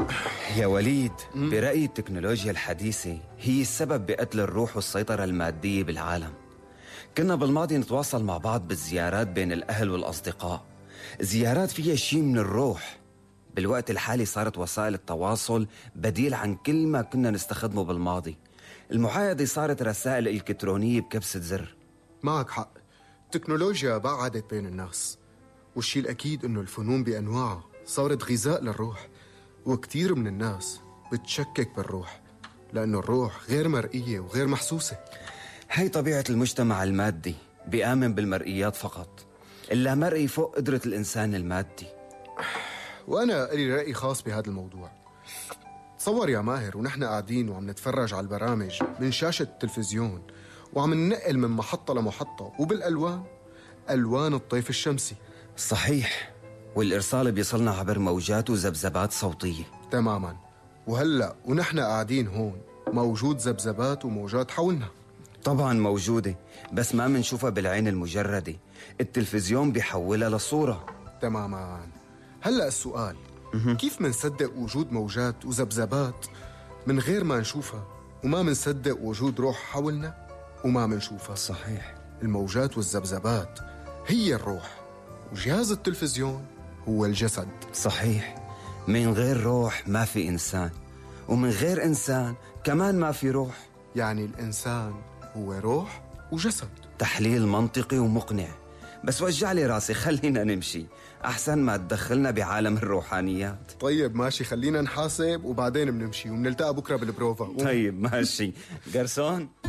يا وليد، برأيي التكنولوجيا الحديثة هي السبب بقتل الروح والسيطرة المادية بالعالم. كنا بالماضي نتواصل مع بعض بالزيارات بين الأهل والأصدقاء، زيارات فيها شيء من الروح. بالوقت الحالي صارت وسائل التواصل بديل عن كل ما كنا نستخدمه بالماضي. المعايدة صارت رسائل إلكترونية بكبسة زر. معك حق، التكنولوجيا بعدت بين الناس، والشيء الأكيد إنه الفنون بأنواعها صارت غذاء للروح، وكتير من الناس بتشكك بالروح لأنه الروح غير مرئية وغير محسوسة. هاي طبيعة المجتمع المادي، بيآمن بالمرئيات فقط، اللامرئي فوق قدرة الإنسان المادي. وأنا لي رأي خاص بهذا الموضوع. تصور يا ماهر ونحن قاعدين وعم نتفرج على البرامج من شاشة التلفزيون، وعم ننقل من محطة لمحطة وبالألوان، ألوان الطيف الشمسي. صحيح، والإرسال بيصلنا عبر موجات وذبذبات صوتية. تماما. وهلأ ونحن قاعدين هون موجود ذبذبات وموجات حولنا. طبعا موجودة، بس ما منشوفها بالعين المجردة، التلفزيون بيحولها لصورة. تماما. هلأ السؤال، كيف منصدق وجود موجات وذبذبات من غير ما نشوفها، وما منصدق وجود روح حولنا وما منشوفها؟ صحيح، الموجات والذبذبات هي الروح، وجهاز التلفزيون هو الجسد. صحيح، من غير روح ما في إنسان، ومن غير إنسان كمان ما في روح. يعني الإنسان هو روح وجسد. تحليل منطقي ومقنع، بس وجع لي راسي، خلينا نمشي أحسن ما تدخلنا بعالم الروحانيات. طيب ماشي، خلينا نحاسب وبعدين بنمشي وبنلتقى بكرة بالبروفا. طيب ماشي. جرسون.